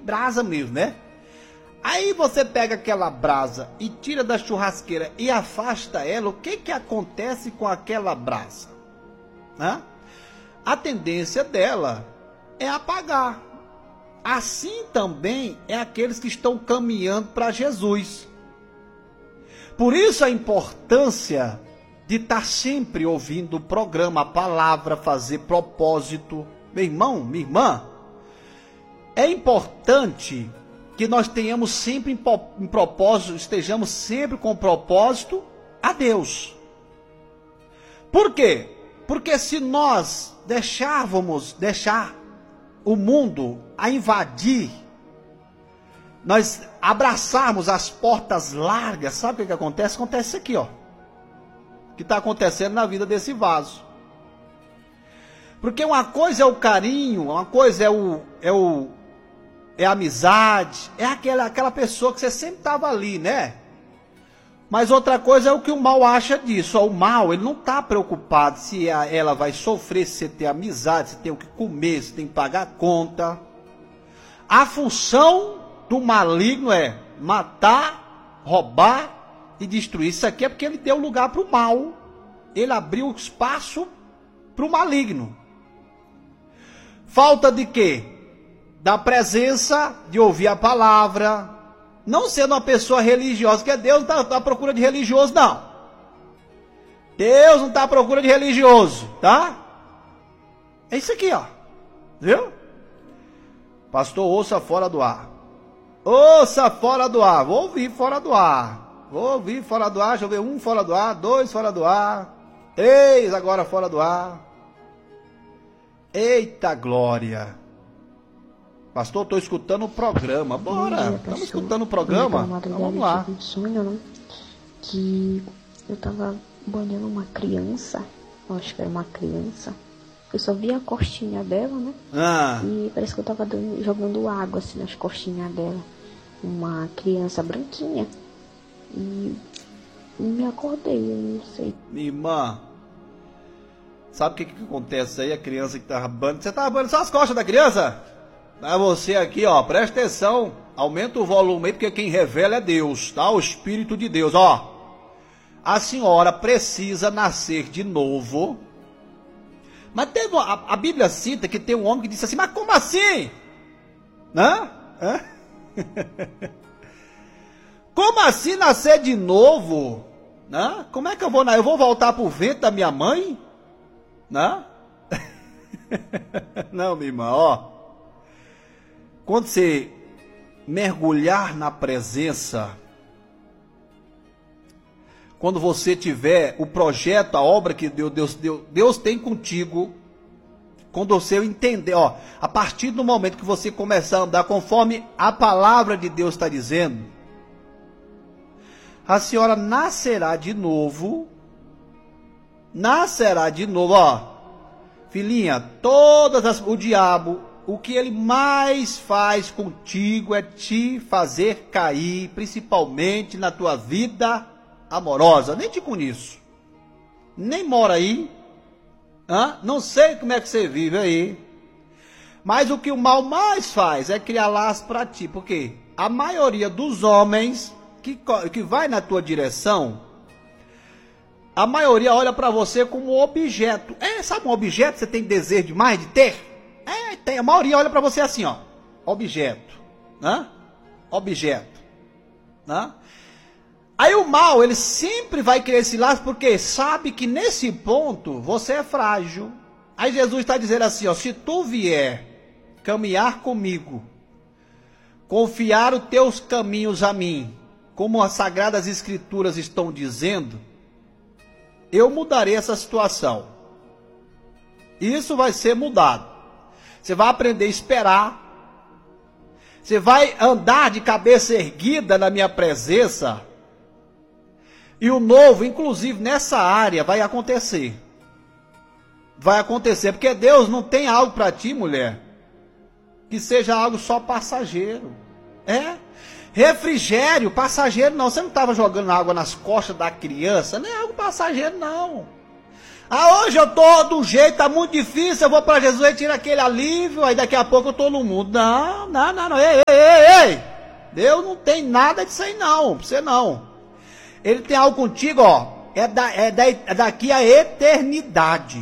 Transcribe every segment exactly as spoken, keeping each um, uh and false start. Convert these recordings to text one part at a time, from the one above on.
brasa mesmo, né? Aí você pega aquela brasa e tira da churrasqueira e afasta ela, o que que acontece com aquela brasa? Né? A tendência dela é apagar. Assim também é aqueles que estão caminhando para Jesus. Por isso a importância de estar sempre ouvindo o programa, a palavra, fazer propósito. Meu irmão, minha irmã, é importante que nós tenhamos sempre em propósito, estejamos sempre com propósito a Deus. Por quê? Porque se nós deixávamos, deixar o mundo a invadir, nós abraçarmos as portas largas, sabe o que, que acontece? Acontece isso aqui, ó. Que está acontecendo na vida desse vaso. Porque uma coisa é o carinho, uma coisa é o... É o É a amizade, é aquela, aquela pessoa que você sempre estava ali, né? Mas outra coisa é o que o mal acha disso. O mal, ele não está preocupado se ela vai sofrer, se você tem amizade, se tem o que comer, se tem que pagar a conta. A função do maligno é matar, roubar e destruir. Isso aqui é porque ele deu lugar para o mal. Ele abriu espaço para o maligno. Falta de quê? Da presença, de ouvir a palavra, não sendo uma pessoa religiosa, porque Deus não está à procura de religioso, não. Deus não está à procura de religioso, tá? É isso aqui, ó. Viu? Pastor, ouça fora do ar. Ouça fora do ar. Vou ouvir fora do ar. Vou ouvir fora do ar. Deixa eu ver. Um fora do ar, dois fora do ar, três agora fora do ar. Eita glória. Pastor, estou escutando o programa. Bora, estamos escutando o programa. Então, vamos lá. Eu tive um sonho, né? Que eu estava banhando uma criança. Eu acho que era uma criança. Eu só vi a costinha dela, né? Ah. E parece que eu estava jogando água assim nas costinhas dela. Uma criança branquinha. E, e me acordei, eu não sei. Minha irmã, sabe o que, que acontece aí? A criança que estava banhando. Você estava banhando só as costas da criança? Tá, você aqui, ó, presta atenção, aumenta o volume aí, porque quem revela é Deus, tá? O Espírito de Deus, ó. A senhora precisa nascer de novo. Mas teve uma, a, a Bíblia cita que tem um homem que disse assim, mas como assim? Hã? Hã? Como assim nascer de novo? Hã? Como é que eu vou, eu vou voltar pro ventre da minha mãe? Hã? Não, minha irmã, ó. Quando você mergulhar na presença, quando você tiver o projeto, a obra que Deus, Deus, Deus, Deus tem contigo, quando você entender, ó, a partir do momento que você começar a andar conforme a palavra de Deus está dizendo, a senhora nascerá de novo, nascerá de novo, ó, filhinha, todas as, o diabo, o que ele mais faz contigo é te fazer cair, principalmente na tua vida amorosa. Nem te conheço, nem mora aí, hã? Não sei como é que você vive aí, mas o que o mal mais faz é criar laço para ti, porque a maioria dos homens que, que vai na tua direção, a maioria olha para você como um objeto. É, sabe um objeto que você tem desejo demais de ter? É, tem, a maioria olha para você assim, ó, objeto, né? Objeto, né? Aí o mal, ele sempre vai querer esse laço, porque sabe que nesse ponto você é frágil. Aí Jesus está dizendo assim, ó, se tu vier caminhar comigo, confiar os teus caminhos a mim, como as Sagradas Escrituras estão dizendo, eu mudarei essa situação. Isso vai ser mudado. Você vai aprender a esperar. Você vai andar de cabeça erguida na minha presença. E o novo, inclusive nessa área, vai acontecer. Vai acontecer, porque Deus não tem algo para ti, mulher, que seja algo só passageiro. É? Refrigério, passageiro não. Você não estava jogando água nas costas da criança, não é algo passageiro não. Ah, hoje eu tô do jeito, tá muito difícil, eu vou pra Jesus e tiro aquele alívio, aí daqui a pouco eu tô no mundo. Não, não, não, não, ei, ei, ei, ei. Deus não tem nada disso aí não, pra você não. Ele tem algo contigo, ó, é, da, é, da, é daqui a eternidade.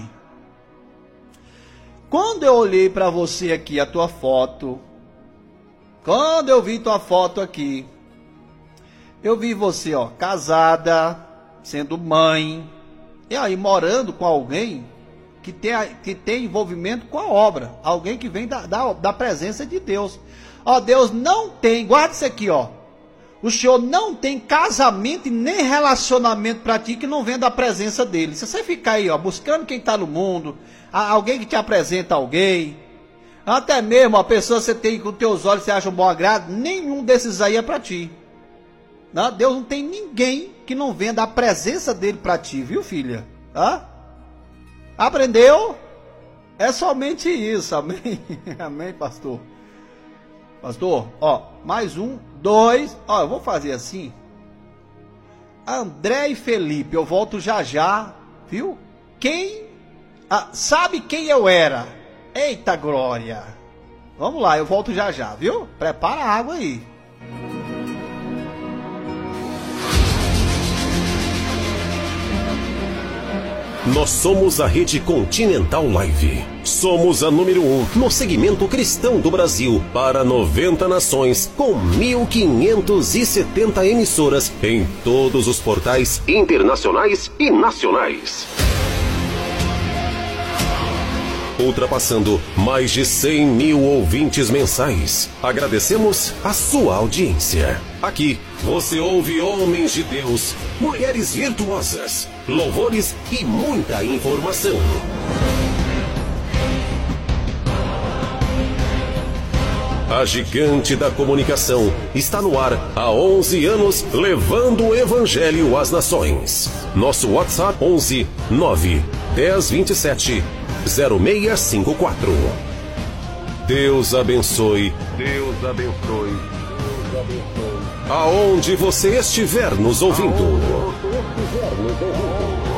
Quando eu olhei pra você aqui, a tua foto, quando eu vi tua foto aqui, eu vi você, ó, casada, sendo mãe, e aí morando com alguém que tem, que tem envolvimento com a obra, alguém que vem da, da, da presença de Deus. Ó, Deus não tem, guarda isso aqui, ó, o Senhor não tem casamento e nem relacionamento para ti que não vem da presença dele. Se você ficar aí, ó, buscando quem está no mundo, alguém que te apresenta alguém, até mesmo a pessoa que você tem com teus olhos, você acha um bom agrado, nenhum desses aí é para ti. Não, Deus não tem ninguém que não venha da presença dele para ti, viu, filha? Hã? Aprendeu? É somente isso, amém? Amém, pastor? Pastor, ó, mais um, dois, ó, eu vou fazer assim. André e Felipe, eu volto já já, viu? Quem, ah, sabe quem eu era? Eita glória! Vamos lá, eu volto já já, viu? Prepara a água aí. Nós somos a Rede Continental Live. Somos a número um no segmento cristão do Brasil para noventa nações, com mil quinhentas e setenta emissoras em todos os portais internacionais e nacionais. Ultrapassando mais de cem mil ouvintes mensais. Agradecemos a sua audiência. Aqui você ouve homens de Deus, mulheres virtuosas, louvores e muita informação. A gigante da comunicação está no ar há onze anos, levando o evangelho às nações. Nosso WhatsApp onze nove dez vinte e sete zero seis cinco quatro. Deus abençoe. Deus abençoe. Deus abençoe. Aonde você estiver nos ouvindo. Aonde você estiver nos ouvindo.